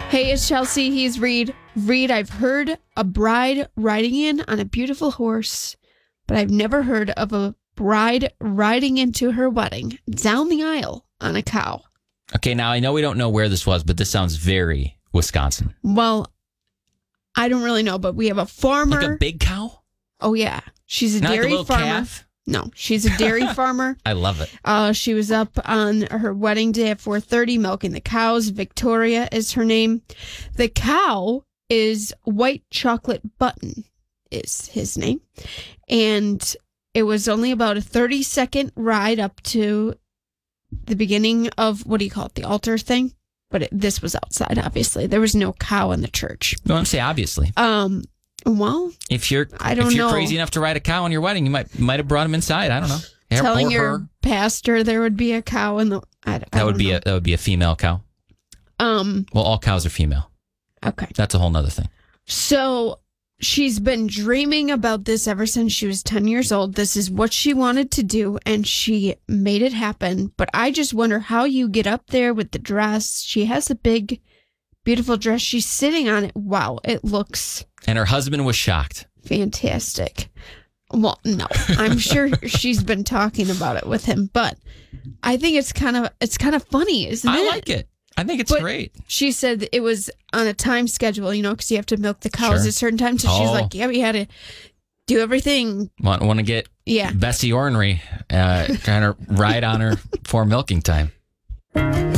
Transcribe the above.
Hey, it's Chelsea. He's Reed. Reed, I've heard a bride riding in on a beautiful horse, but I've never heard of a bride riding into her wedding down the aisle on a cow. Okay, now I know we don't know where this was, but this sounds very Wisconsin. Well, I don't really know, but we have a farmer. Like a big cow? Oh, yeah. She's a Not dairy like a little farmer. calf? No, she's a dairy farmer. I love it. She was up on her wedding day at 4:30 milking the cows. Victoria is her name. The cow is White Chocolate Button is his name. And it was only about a 30-second ride up to the beginning of, what do you call it, the altar thing? But this was outside, obviously. There was no cow in the church. You want to say obviously. Well, if you're know. crazy enough to ride a cow on your wedding, you might have brought him inside. I don't know. Telling your pastor there would be a cow in the that would be a female cow. Well, all cows are female. Okay. That's a whole nother thing. So she's been dreaming about this ever since she was 10 years old. This is what she wanted to do, and she made it happen. But I just wonder how you get up there with the dress. She has a big, beautiful dress. She's sitting on it. Wow, it looks... And her husband was shocked. Fantastic. Well, no, I'm sure she's been talking about it with him, but I think it's kind of funny, isn't it? I like it. I think it's great. She said it was on a time schedule, because you have to milk the cows at a certain time. So she's like, yeah, we had to do everything. Want to get Bessie Ornery trying to ride on her for milking time.